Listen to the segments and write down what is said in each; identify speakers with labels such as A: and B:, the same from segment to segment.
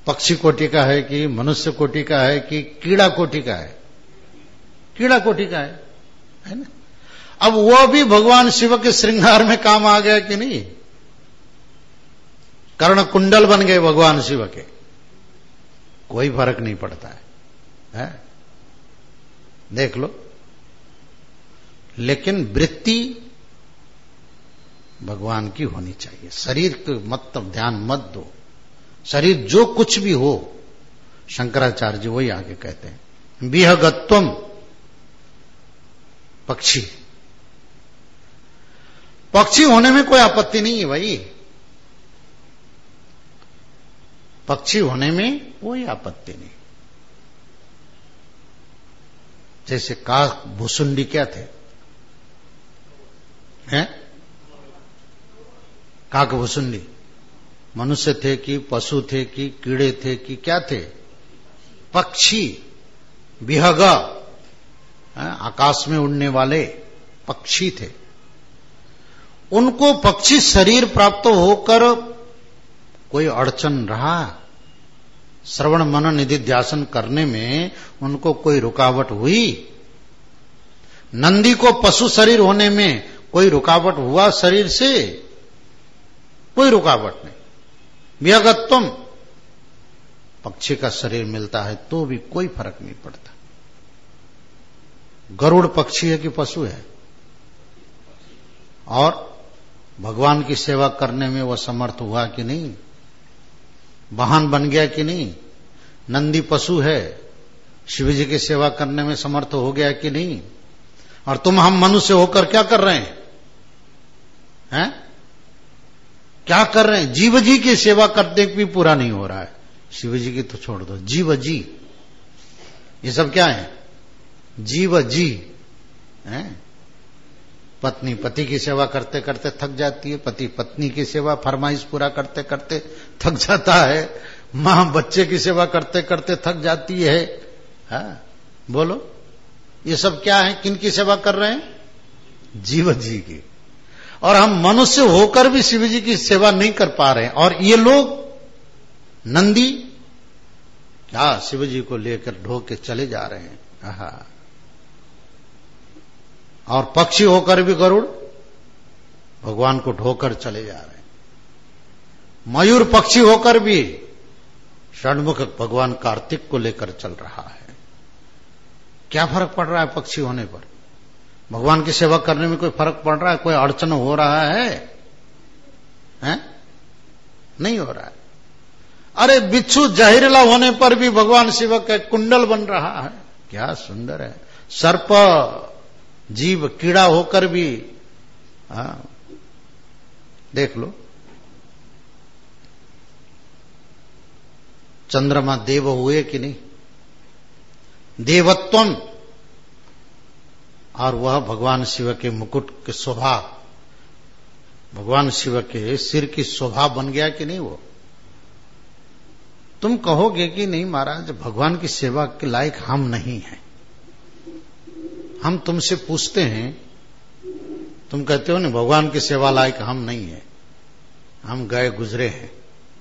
A: पक्षी कोटि का है कि मनुष्य कोटि का है कि कीड़ा कोटि का है? कीड़ा कोटि का है ना? अब वो भी भगवान शिव के श्रृंगार में काम आ गया कि नहीं? कर्ण कुंडल बन गए भगवान शिव के, कोई फर्क नहीं पड़ता है? देख लो। लेकिन वृत्ति भगवान की होनी चाहिए। शरीर को मतलब ध्यान मत दो। शरीर जो कुछ भी हो, शंकराचार्य जी वही आगे कहते हैं, विहगत्वम पक्षी। पक्षी होने में कोई आपत्ति नहीं है भाई, पक्षी होने में कोई आपत्ति नहीं। जैसे काक भुसुंडी क्या थे? हैं? काक भुसुंडी मनुष्य थे कि पशु थे कि कीड़े थे कि क्या थे? पक्षी। विहग आकाश में उड़ने वाले पक्षी थे। उनको पक्षी शरीर प्राप्त होकर कोई अड़चन रहा? श्रवण मनन निधिध्यासन करने में उनको कोई रुकावट हुई? नंदी को पशु शरीर होने में कोई रुकावट हुआ शरीर से? कोई रुकावट नहीं। विहगत्वम, पक्षी का शरीर मिलता है तो भी कोई फर्क नहीं पड़ता। गरुड़ पक्षी है कि पशु है? और भगवान की सेवा करने में वह समर्थ हुआ कि नहीं? वाहन बन गया कि नहीं? नंदी पशु है, शिव जी की सेवा करने में समर्थ हो गया कि नहीं? और तुम हम मनुष्य होकर क्या कर रहे हैं? हैं? क्या कर रहे हैं? जीव जी की सेवा करते भी पूरा नहीं हो रहा है। शिव जी की तो छोड़ दो, जीव जी, ये सब क्या है? जीव जी हैं? पत्नी पति की सेवा करते करते थक जाती है, पति पत्नी की सेवा फरमाइश पूरा करते करते थक जाता है, मां बच्चे की सेवा करते करते थक जाती है। हाँ, बोलो, ये सब क्या है? किन की सेवा कर रहे हैं? जीव जी की। और हम मनुष्य होकर भी शिव जी की सेवा नहीं कर पा रहे हैं। और ये लोग नंदी क्या शिव जी को लेकर ढो के चले जा रहे हैं। आहा। और पक्षी होकर भी गरुड़ भगवान को ढोकर चले जा रहे हैं। मयूर पक्षी होकर भी षण्मुख भगवान कार्तिक को लेकर चल रहा है। क्या फर्क पड़ रहा है पक्षी होने पर? भगवान की सेवा करने में कोई फर्क पड़ रहा है? कोई अड़चन हो रहा है? हैं? नहीं हो रहा है। अरे बिच्छू जहरीला होने पर भी भगवान शिव का कुंडल बन रहा है। क्या सुंदर है। सर्प जीव कीड़ा होकर भी, हाँ, देख लो। चंद्रमा देव हुए कि नहीं? देवत्वम, और वह भगवान शिव के मुकुट के शोभा, भगवान शिव के सिर की शोभा बन गया कि नहीं? वो तुम कहोगे कि नहीं महाराज, भगवान की सेवा के लायक हम नहीं हैं। हम तुमसे पूछते हैं, तुम कहते हो ना भगवान की सेवा लायक हम नहीं है, हम गए गुजरे हैं।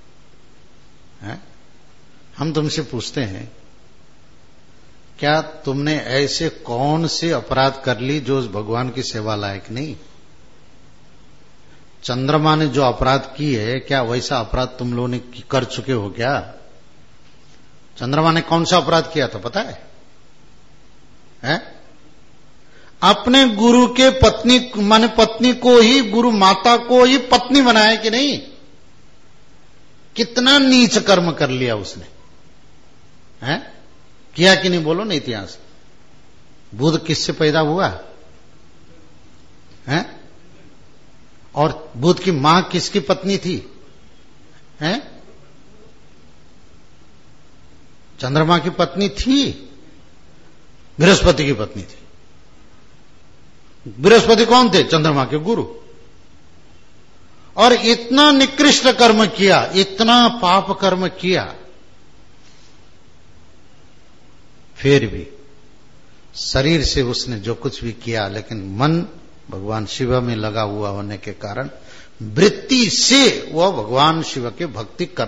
A: हम तुमसे पूछते हैं, क्या तुमने ऐसे कौन से अपराध कर ली जो उस भगवान की सेवा लायक नहीं? चंद्रमा ने जो अपराध की है, क्या वैसा अपराध तुम लोगों ने कर चुके हो क्या? चंद्रमा ने कौन सा अपराध किया था पता है? अपने गुरु के पत्नी माने पत्नी को ही, गुरु माता को ही पत्नी बनाया कि नहीं? कितना नीच कर्म कर लिया उसने, हैं? किया कि नहीं? बोलो ना इतिहास। बुध किससे पैदा हुआ है? और बुध की मां किसकी पत्नी थी? हैं? चंद्रमा की पत्नी थी, बृहस्पति की पत्नी थी। बृहस्पति कौन थे? चंद्रमा के गुरु। और इतना निकृष्ट कर्म किया, इतना पाप कर्म किया, फिर भी शरीर से उसने जो कुछ भी किया, लेकिन मन भगवान शिव में लगा हुआ होने के कारण वृत्ति से वह भगवान शिव के भक्ति कर